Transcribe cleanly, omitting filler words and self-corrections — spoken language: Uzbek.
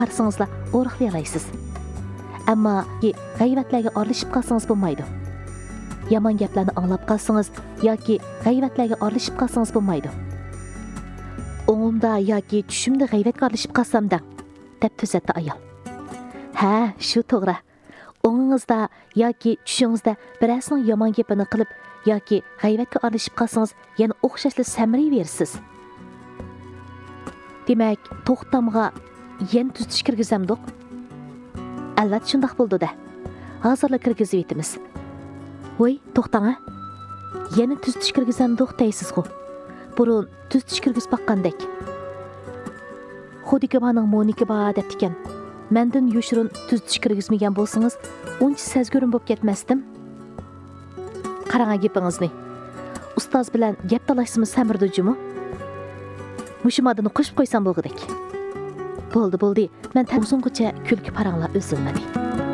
Qarsingizlar o'riqlay olasiz. Ammo g'ayvatlarga aralashib qolsangiz bo'lmaydi. Yomon gaplarni anglab qolsangiz yoki g'ayvatlarga aralashib qolsangiz bo'lmaydi. O'ngimda yoki tushimda g'ayvatga aralashib qolsam-da, deb to'satdi ayol. Ha, shu to'g'ri. O'ngingizda yoki tushingizda birasining yomon gapini qilib yoki g'ayvatga aralashib qolsangiz, yana o'xshashli samirayversiz. Demak, to'xtamga yana tuzitish kirgizamdiq. Albatta shundoq bo'ldi-da. Hozirla kirgizib etamiz. Voy, to'xtang-a. Yana tuzitish kirgizamdiq deysiz-ku. Burun tuzitish kirgizib baqqandek. Xudiki mening Monika ba deb ekan. Mendan yoshirun tuzitish kirgizmagan bo'lsangiz, uncha sezgurim bo'lib ketmasdim. Qarang gapingizni. Ustoz bilan gap talashimiz samirdi-jimi? Mushumadini qo'shib qo'ysam bo'lg'idek. Bo'ldi. Men uzungacha kulki paranglar uzilmadi.